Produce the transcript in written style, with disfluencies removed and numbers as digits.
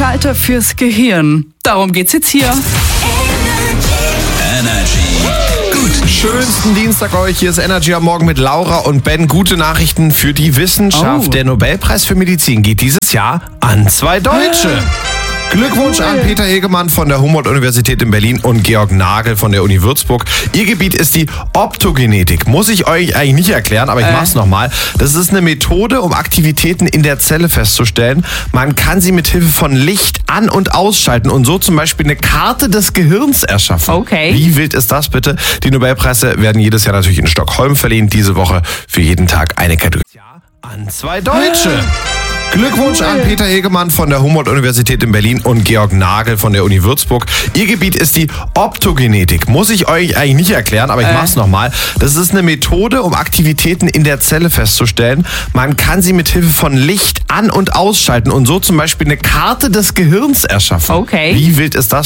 Schalter fürs Gehirn. Darum geht's jetzt hier. Gut, schönsten Dienstag euch. Hier ist Energy am Morgen mit Laura und Ben. Gute Nachrichten für die Wissenschaft. Oh. Der Nobelpreis für Medizin geht dieses Jahr an 2 Deutsche. Glückwunsch an Peter Hegemann von der Humboldt-Universität in Berlin und Georg Nagel von der Uni Würzburg. Ihr Gebiet ist die Optogenetik. Muss ich euch eigentlich nicht erklären, aber ich mach's nochmal. Das ist eine Methode, um Aktivitäten in der Zelle festzustellen. Man kann sie mit Hilfe von Licht an- und ausschalten und so zum Beispiel eine Karte des Gehirns erschaffen. Okay. Wie wild ist das bitte? Die Nobelpreise werden jedes Jahr natürlich in Stockholm verliehen. Diese Woche für jeden Tag eine Kategorie. An 2 Deutsche. Glückwunsch an Peter Hegemann von der Humboldt-Universität in Berlin und Georg Nagel von der Uni Würzburg. Ihr Gebiet ist die Optogenetik. Muss ich euch eigentlich nicht erklären, aber ich mach's nochmal. Das ist eine Methode, um Aktivitäten in der Zelle festzustellen. Man kann sie mit Hilfe von Licht an- und ausschalten und so zum Beispiel eine Karte des Gehirns erschaffen. Okay. Wie wild ist das